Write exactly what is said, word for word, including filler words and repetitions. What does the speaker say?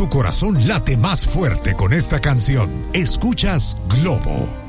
tu corazón late más fuerte con esta canción. Escuchas Globo.